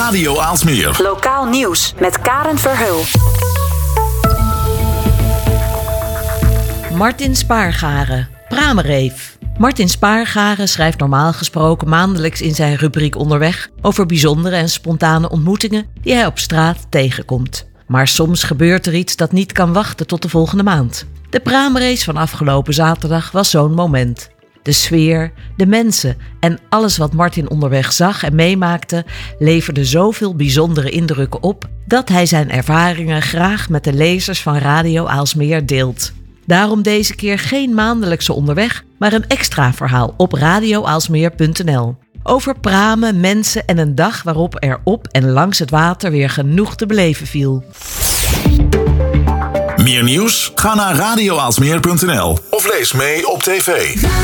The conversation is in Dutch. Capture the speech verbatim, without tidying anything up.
Radio Aalsmeer. Lokaal nieuws met Karen Verheul. Martin Spaargaren, Pramereef. Martin Spaargaren schrijft normaal gesproken maandelijks in zijn rubriek Onderweg over bijzondere en spontane ontmoetingen die hij op straat tegenkomt. Maar soms gebeurt er iets dat niet kan wachten tot de volgende maand. De Pramerace van afgelopen zaterdag was zo'n moment. De sfeer, de mensen en alles wat Martin onderweg zag en meemaakte leverde zoveel bijzondere indrukken op dat hij zijn ervaringen graag met de lezers van Radio Aalsmeer deelt. Daarom deze keer geen maandelijkse Onderweg, maar een extra verhaal op radio aalsmeer punt n l. Over pramen, mensen en een dag waarop er op en langs het water weer genoeg te beleven viel. Meer nieuws? Ga naar radio aalsmeer punt n l of lees mee op tv.